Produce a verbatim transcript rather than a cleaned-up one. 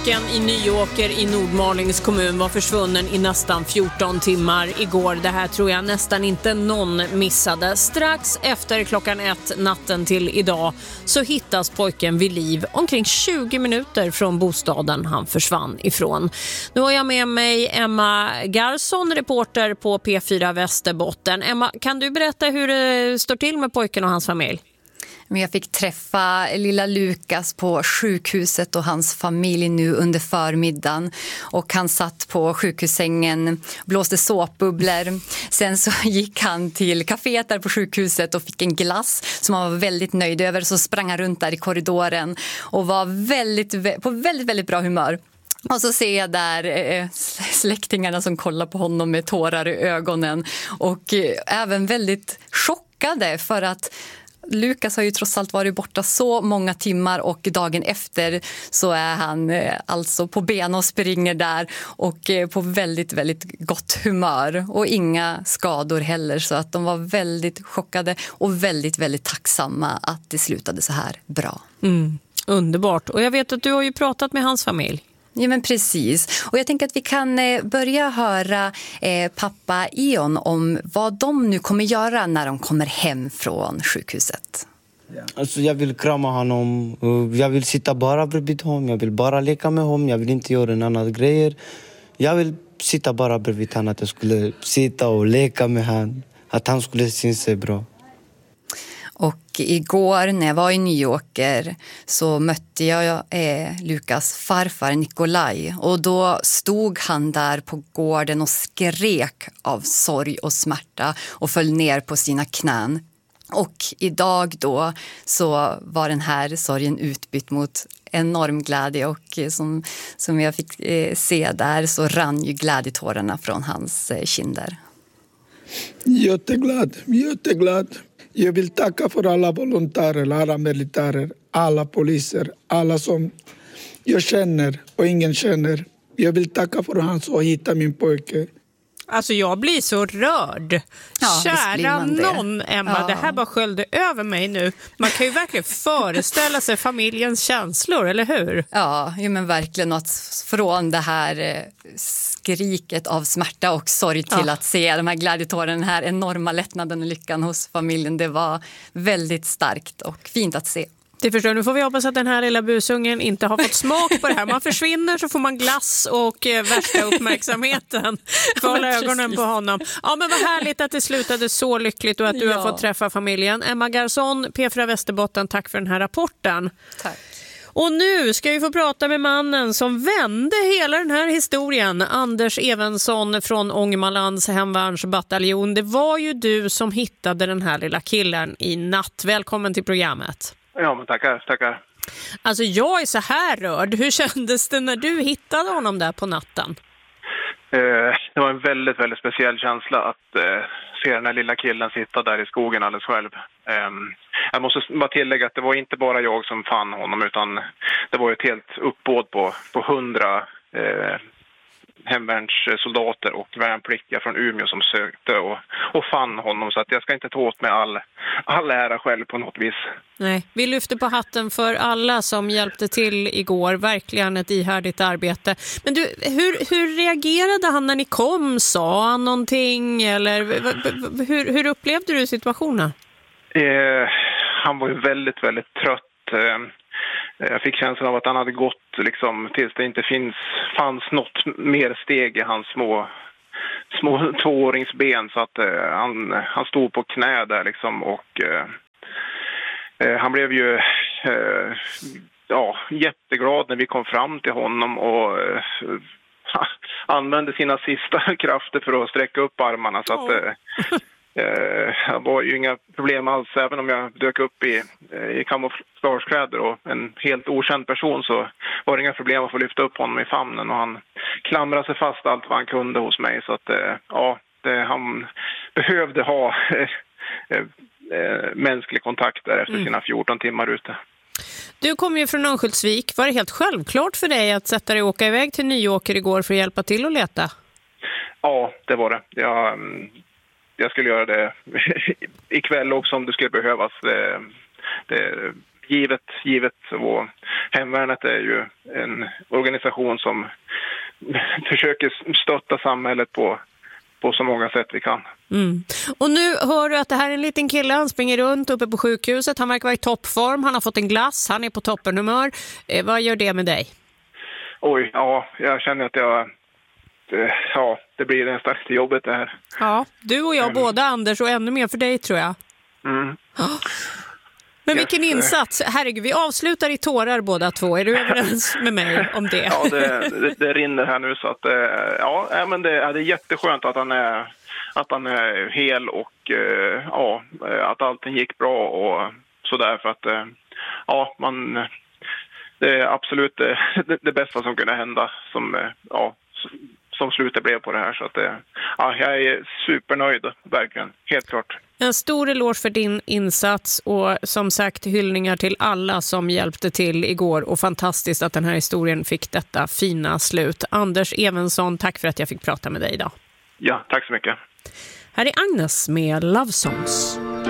Pojken i Nyåker i Nordmalings kommun var försvunnen i nästan fjorton timmar igår. Det här tror jag nästan inte någon missade. Strax efter klockan ett natten till idag så hittas pojken vid liv omkring tjugo minuter från bostaden han försvann ifrån. Nu har jag med mig Emma Garsson, reporter på P fyra Västerbotten. Emma, kan du berätta hur det står till med pojken och hans familj? Men jag fick träffa lilla Lukas på sjukhuset och hans familj nu under förmiddagen. Och han satt på sjukhussängen, blåste såpbubblor. Sen så gick han till kaféet där på sjukhuset och fick en glass som han var väldigt nöjd över. Så sprang han runt där i korridoren och var väldigt, på väldigt, väldigt bra humör. Och så ser jag där eh, släktingarna som kollar på honom med tårar i ögonen. Och eh, även väldigt chockade för att Lukas har ju trots allt varit borta så många timmar och dagen efter så är han eh, alltså på ben och springer där och eh, på väldigt, väldigt gott humör och inga skador heller, så att de var väldigt chockade och väldigt, väldigt tacksamma att det slutade så här bra. Mm, underbart. Och jag vet att du har ju pratat med hans familj. Ja, men precis. Och jag tänker att vi kan eh, börja höra eh, pappa Ion om vad de nu kommer göra när de kommer hem från sjukhuset. Alltså jag vill krama honom. Jag vill sitta bara bredvid honom. Jag vill bara leka med honom. Jag vill inte göra en annan grejer. Jag vill sitta bara bredvid honom. Att jag skulle sitta och leka med honom. Att han skulle syns sig bra. Och igår när jag var i Nyåker så mötte jag eh, Lukas farfar Nikolaj. Och då stod han där på gården och skrek av sorg och smärta och föll ner på sina knän. Och idag då så var den här sorgen utbytt mot enorm glädje. Och eh, som, som jag fick eh, se där så rann ju glädjetårarna från hans eh, kinder. Jätteglad, jätteglad. Jag vill tacka för alla volontärer, alla militärer, alla poliser, alla som jag känner och ingen känner. Jag vill tacka för att han så hitta min pojke. Alltså jag blir så rörd. Ja, Kära någon, Emma, ja. Det här bara sköljde över mig nu. Man kan ju verkligen föreställa sig familjens känslor, eller hur? Ja, ju men verkligen att från det här skriket av smärta och sorg till ja. Att se de här glädjetåren, den här enorma lättnaden och lyckan hos familjen. Det var väldigt starkt och fint att se. Det förstår. Nu får vi hoppas att den här lilla busungen inte har fått smak på det här. Man försvinner så får man glass och eh, värsta uppmärksamheten. Får hålla ögonen på honom. Ja, men vad härligt att det slutade så lyckligt och att du ja. Har fått träffa familjen. Emma Garsson, P fyra Västerbotten, tack för den här rapporten. Tack. Och nu ska vi få prata med mannen som vände hela den här historien. Anders Evensson från Ångermanlands hemvärnsbataljon. Det var ju du som hittade den här lilla killen i natt. Välkommen till programmet. Ja, men tackar, tackar. Alltså jag är så här rörd. Hur kändes det när du hittade honom där på natten? Eh, det var en väldigt, väldigt speciell känsla att eh, se den här lilla killen sitta där i skogen alldeles själv. Eh, jag måste bara tillägga att det var inte bara jag som fann honom, utan det var ett helt uppbåd på, på hundra eh, hemvärnssoldater och värnpliktiga från Umeå som sökte och, och fann honom, så att jag ska inte ta åt mig all, all ära själv på något vis. Nej, vi lyfter på hatten för alla som hjälpte till igår, verkligen ett ihärdigt arbete. Men du, hur, hur reagerade han när ni kom? Sa han någonting eller hur, hur upplevde du situationen? Eh, han var ju väldigt, väldigt trött. Eh, Jag fick känslan av att han hade gått liksom, tills det inte finns, fanns något mer steg i hans små, små tvååringsben. Så att eh, han, han stod på knä där liksom, och eh, eh, han blev ju eh, ja, jätteglad när vi kom fram till honom och eh, använde sina sista krafter för att sträcka upp armarna. Så att eh, det var ju inga problem alls, även om jag dök upp i, i kamouflagekläder och en helt okänd person, så var det inga problem att få lyfta upp honom i famnen, och han klamrade sig fast allt vad han kunde hos mig. Så att ja, det, han behövde ha äh, äh, mänsklig kontakt där efter sina fjorton timmar ute. Du kom ju från Örnsköldsvik. Var det helt självklart för dig att sätta dig och åka iväg till Nyåker igår för att hjälpa till och leta? Ja, det var det. Jag... Jag skulle göra det ikväll också om det skulle behövas. Det, det givet, givet. Och Hemvärnet är ju en organisation som försöker stötta samhället på, på så många sätt vi kan. Mm. Och nu hör du att det här är en liten kille, han springer runt uppe på sjukhuset, han verkar vara i toppform, han har fått en glass, han är på toppenhumör. Eh, vad gör det med dig? Oj, ja, jag känner att jag, det, ja, det blir nästan till jobbet det här. Ja, du och jag mm. båda, Anders, och ännu mer för dig tror jag. Mm. Oh. Men vilken yes. insats, herregud, vi avslutar i tårar båda två, är du överens med mig om det? Ja, det, det, det rinner här nu så att, ja, men det, det är jätteskönt att han är, att han är hel och ja, att allting gick bra och sådär, för att ja, man, det är absolut det, det bästa som kunde hända som, ja, som slutet blev på det här, så att det, ja, jag är supernöjd, verkligen, helt klart. En stor eloge för din insats och som sagt hyllningar till alla som hjälpte till igår, och fantastiskt att den här historien fick detta fina slut. Anders Evensson, tack för att jag fick prata med dig idag. Ja, tack så mycket. Här är Agnes med Love Songs.